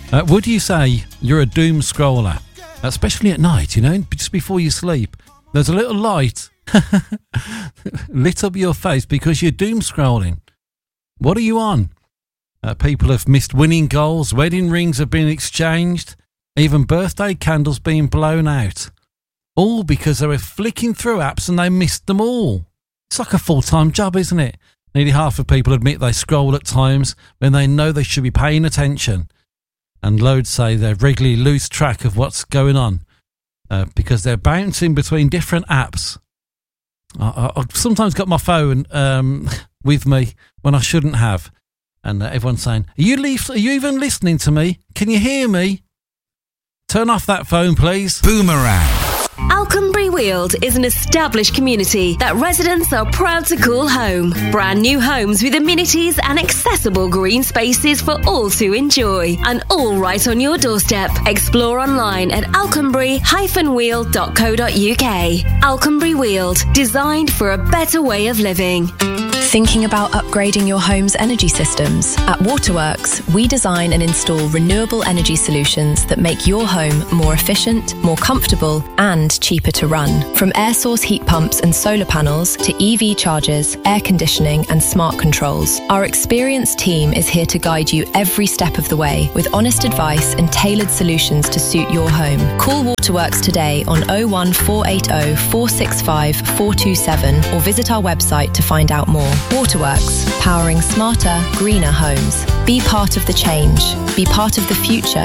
Would you say you're a doom scroller? Especially at night, you know, just before you sleep. There's a little light lit up your face because you're doom scrolling. What are you on? People have missed winning goals, wedding rings have been exchanged, even birthday candles being blown out. All because they were flicking through apps and they missed them all. It's like a full-time job, isn't it? Nearly half of people admit they scroll at times when they know they should be paying attention. And loads say they regularly lose track of what's going on because they're bouncing between different apps. I've sometimes got my phone with me when I shouldn't have. And everyone's saying, are you even listening to me? Can you hear me? Turn off that phone, please. Boomerang. Alconbury Weald is an established community that residents are proud to call home. Brand new homes with amenities and accessible green spaces for all to enjoy. And all right on your doorstep. Explore online at alconbury-weald.co.uk. Alconbury Weald, designed for a better way of living. Thinking about upgrading your home's energy systems? At Waterworks, we design and install renewable energy solutions that make your home more efficient, more comfortable, and cheaper to run. From air source heat pumps and solar panels to EV chargers, air conditioning, and smart controls, our experienced team is here to guide you every step of the way with honest advice and tailored solutions to suit your home. Call Waterworks today on 01480 465 427 or visit our website to find out more. Waterworks, powering smarter, greener homes. Be part of the change. Be part of the future